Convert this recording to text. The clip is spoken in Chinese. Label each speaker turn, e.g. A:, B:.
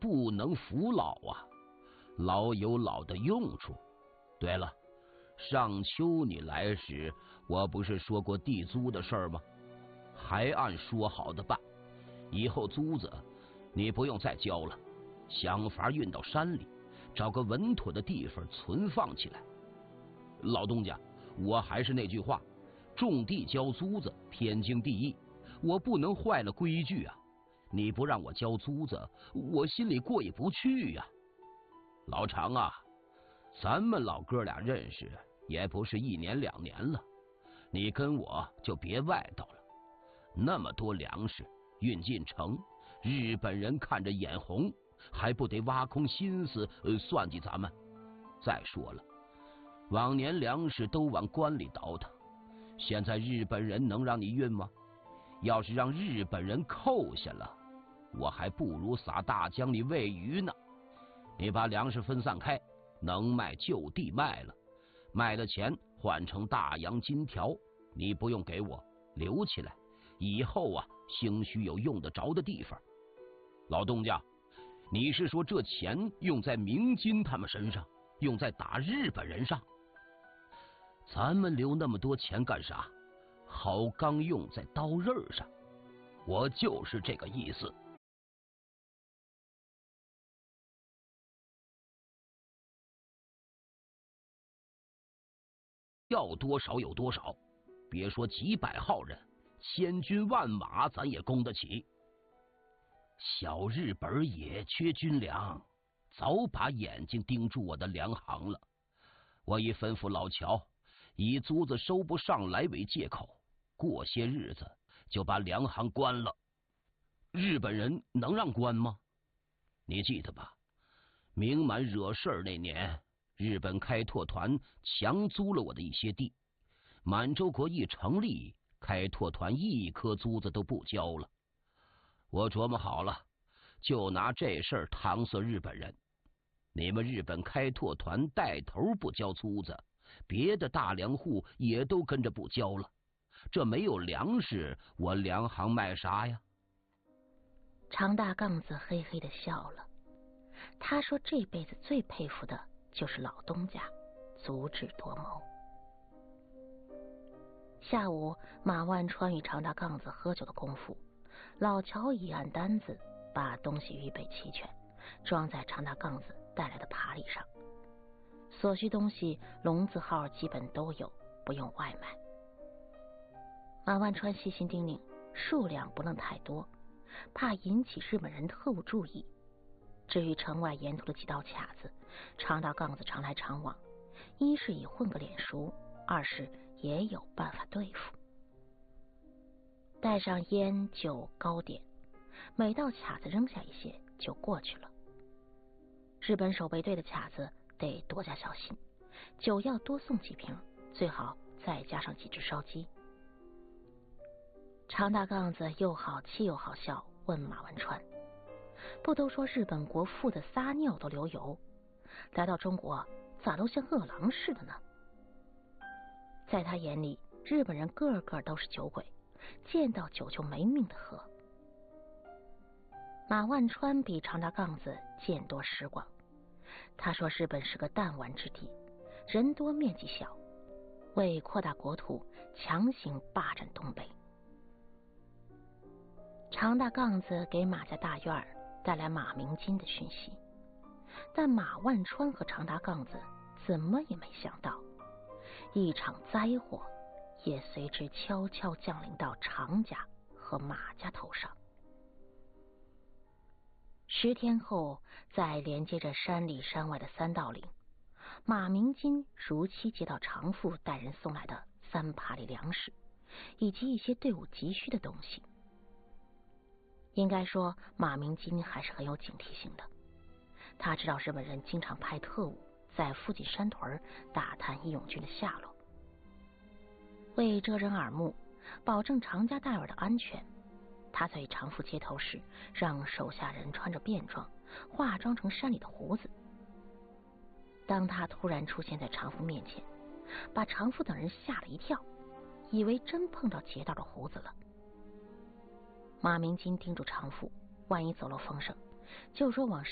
A: 不能服老啊，老有老的用处。对了，上秋你来时，我不是说过地租的事儿吗？还按说好的办，以后租子你不用再交了，想法运到山里，找个稳妥的地方存放起来。老东家，我还是那句话，种地交租子天经地义，我不能坏了规矩啊！你不让我交租子，我心里过意不去呀。老常啊，咱们老哥俩认识也不是1年2年了，你跟我就别外道了。那么多粮食运进城，日本人看着眼红，还不得挖空心思算计咱们？再说了，往年粮食都往关里倒腾，现在日本人能让你运吗？要是让日本人扣下了，我还不如撒大江里喂鱼呢。你把粮食分散开，能卖就地卖了，卖的钱换成大洋金条，你不用给我，留起来，以后啊，兴许有用得着的地方。老东家，你是说这钱用在明金他们身上，用在打日本人上？咱们留那么多钱干啥？好钢用在刀刃上，我就是这个意思。要多少有多少，别说几百号人，1000军万马咱也供得起。小日本也缺军粮，早把眼睛盯住我的粮行了。我已吩咐老乔，以租子收不上来为借口，过些日子就把粮行关了。日本人能让关吗？你记得吧？明满惹事儿那年，日本开拓团强租了我的一些地，满洲国一成立，开拓团一颗租子都不交了。我琢磨好了，就拿这事儿搪塞日本人。你们日本开拓团带头不交租子，别的大粮户也都跟着不交了。这没有粮食，我粮行卖啥呀？
B: 常大杠子嘿嘿的笑了。他说这辈子最佩服的就是老东家，足智多谋。下午，马万川与常大杠子喝酒的功夫，老乔已按单子把东西预备齐全，装在常大杠子带来的爬犁上。所需东西龙字号基本都有，不用外卖。马万川细心叮咛，数量不能太多，怕引起日本人特务注意。至于城外沿途的几道卡子，常大杠子常来常往，一是以混个脸熟，二是也有办法对付。带上烟酒糕点，每道卡子扔下一些就过去了。日本守备队的卡子得多加小心，酒要多送几瓶，最好再加上几只烧鸡。常大杠子又好气又好笑，问马万川，不都说日本国富的撒尿都流油，来到中国咋都像饿狼似的呢？在他眼里，日本人个个都是酒鬼，见到酒就没命的喝。马万川比常大杠子见多识广，他说日本是个弹丸之地，人多面积小，为扩大国土，强行霸占东北。常大杠子给马家大院带来马鸣金的讯息，但马万川和常大杠子怎么也没想到，一场灾祸也随之悄悄降临到常家和马家头上。10天后，在连接着山里山外的3道岭，马鸣金如期接到常父带人送来的3爬犁粮食，以及一些队伍急需的东西。应该说，马鸣金还是很有警惕性的。他知道日本人经常派特务在附近山屯打探义勇军的下落。为遮人耳目，保证常家大院的安全，他在与常父接头时，让手下人穿着便装，化妆成山里的胡子。当他突然出现在常父面前，把常父等人吓了一跳，以为真碰到劫道的胡子了。马鸣金叮嘱常父，万一走漏风声，就说往